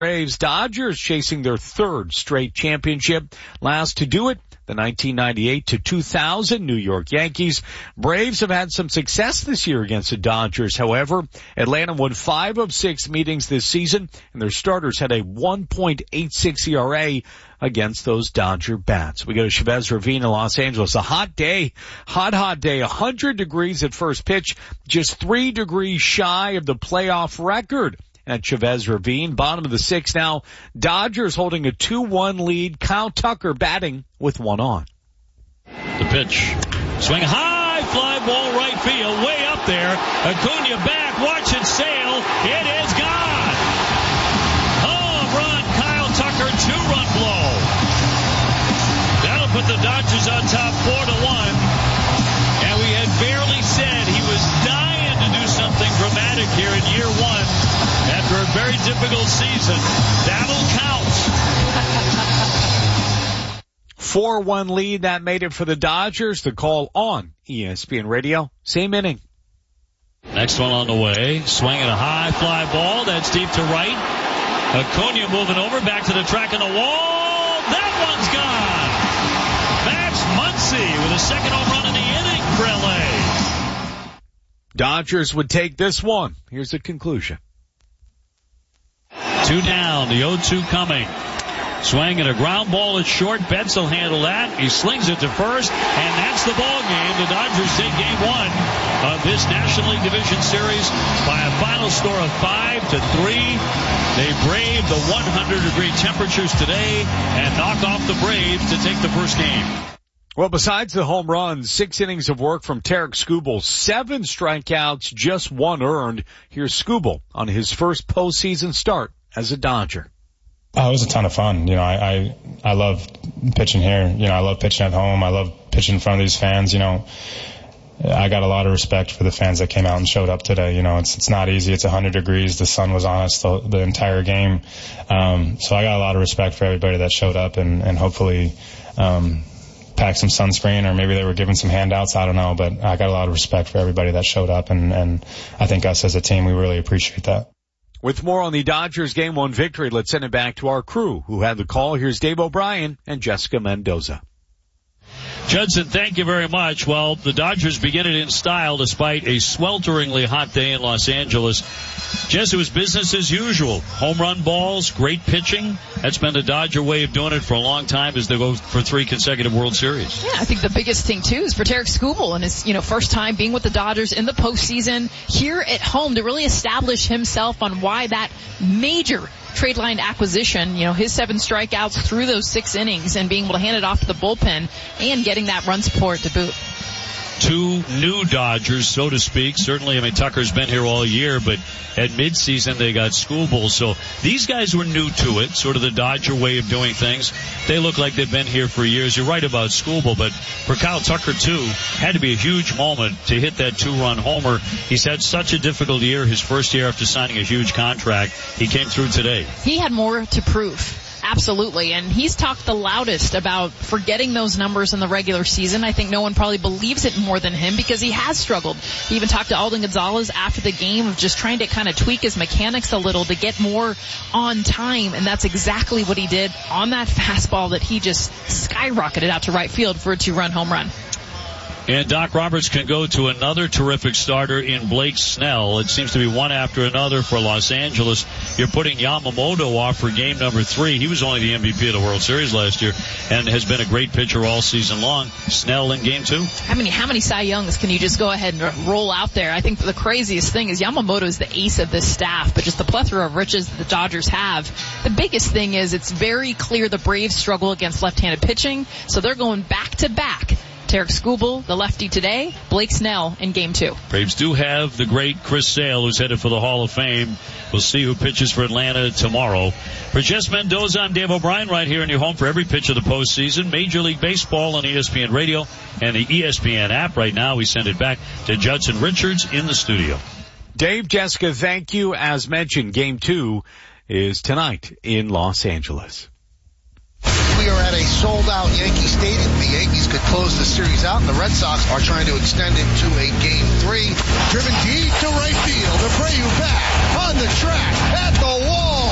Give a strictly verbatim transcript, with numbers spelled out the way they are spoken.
Braves. Dodgers chasing their third straight championship. Last to do it, the nineteen ninety-eight to two thousand New York Yankees. Braves have had some success this year against the Dodgers. However, Atlanta won five of six meetings this season, and their starters had a one point eight six E R A against those Dodger bats. We go to Chavez Ravine in Los Angeles. A hot day, hot, hot day, one hundred degrees at first pitch, just three degrees shy of the playoff record at Chavez Ravine. Bottom of the sixth now. Dodgers holding a two one lead. Kyle Tucker batting with one on. The pitch. Swing high, fly ball right field, way up there. Acuna back, watch it sail. It is gone. Home run, Kyle Tucker, two-run blow. That'll put the Dodgers on top four to one. And we had barely said he was dying to do something dramatic here in year one. After a very difficult season, that'll count. four one lead, that made it for the Dodgers. The call on E S P N Radio. Same inning. Next one on the way. Swinging a high fly ball. That's deep to right. Acuna moving over. Back to the track on the wall. That one's gone. Max Muncy with a second home run in the inning for L A. Dodgers would take this one. Here's the conclusion. Two down, the oh two coming. Swinging a ground ball at short. Betts will handle that. He slings it to first, and that's the ball game. The Dodgers take game one of this National League Division Series by a final score of five to three. They braved the one hundred degree temperatures today and knocked off the Braves to take the first game. Well, besides the home run, six innings of work from Tarik Skubal, seven strikeouts, just one earned. Here's Skubal on his first postseason start as a Dodger. Oh, it was a ton of fun. You know, I, I, I love pitching here. You know, I love pitching at home. I love pitching in front of these fans. You know, I got a lot of respect for the fans that came out and showed up today. You know, it's, it's not easy. It's one hundred degrees. The sun was on us the, the entire game. Um, so I got a lot of respect for everybody that showed up and, and hopefully, um, pack some sunscreen, or maybe they were giving some handouts. I don't know, but I got a lot of respect for everybody that showed up, and, and I think us as a team, we really appreciate that. With more on the Dodgers game one victory, let's send it back to our crew who had the call. Here's Dave O'Brien and Jessica Mendoza. Judson, thank you very much. Well, the Dodgers begin it in style despite a swelteringly hot day in Los Angeles. Jess, it was business as usual. Home run balls, great pitching. That's been the Dodger way of doing it for a long time as they go for three consecutive World Series. Yeah, I think the biggest thing, too, is for Tarik Skubal and his, you know, first time being with the Dodgers in the postseason here at home to really establish himself on why that major trade line acquisition, you know, his seven strikeouts through those six innings and being able to hand it off to the bullpen and getting that run support to boot. Two new Dodgers, so to speak. Certainly, I mean, Tucker's been here all year, but at midseason they got Skubal. So these guys were new to it, sort of the Dodger way of doing things. They look like they've been here for years. You're right about Skubal, but for Kyle Tucker, too, had to be a huge moment to hit that two-run homer. He's had such a difficult year, his first year after signing a huge contract. He came through today. He had more to prove. Absolutely, and he's talked the loudest about forgetting those numbers in the regular season. I think no one probably believes it more than him because he has struggled. He even talked to Alden Gonzalez after the game of just trying to kind of tweak his mechanics a little to get more on time, and that's exactly what he did on that fastball that he just skyrocketed out to right field for a two-run home run. And Doc Roberts can go to another terrific starter in Blake Snell. It seems to be one after another for Los Angeles. You're putting Yamamoto off for game number three. He was only the M V P of the World Series last year and has been a great pitcher all season long. Snell in game two. How many, how many Cy Youngs can you just go ahead and roll out there? I think the craziest thing is Yamamoto is the ace of this staff, but just the plethora of riches that the Dodgers have. The biggest thing is it's very clear the Braves struggle against left-handed pitching, so they're going back to back. Tarik Skubal, the lefty today, Blake Snell in game two. Braves do have the great Chris Sale, who's headed for the Hall of Fame. We'll see who pitches for Atlanta tomorrow. For Jess Mendoza, I'm Dave O'Brien right here in your home for every pitch of the postseason. Major League Baseball on E S P N Radio and the E S P N app. Right now, we send it back to Judson Richards in the studio. Dave, Jessica, thank you. As mentioned, game two is tonight in Los Angeles. We are at a sold-out Yankee Stadium. The Yankees could close the series out, and the Red Sox are trying to extend it to a game three. Driven deep to right field. Abreu back on the track at the wall.